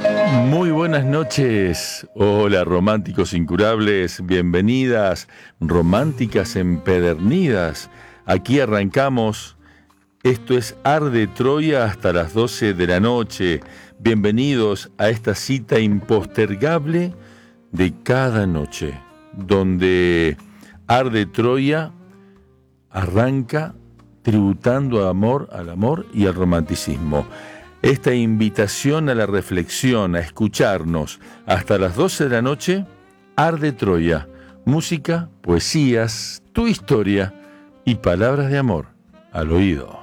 Muy buenas noches, hola románticos incurables, bienvenidas, románticas empedernidas. Aquí arrancamos, esto es Arde Troya hasta las 12 de la noche. Bienvenidos a esta cita impostergable de cada noche, donde Arde Troya arranca tributando al amor y al romanticismo. Esta invitación a la reflexión, a escucharnos hasta las 12 de la noche, Arde Troya, música, poesías, tu historia y palabras de amor al oído.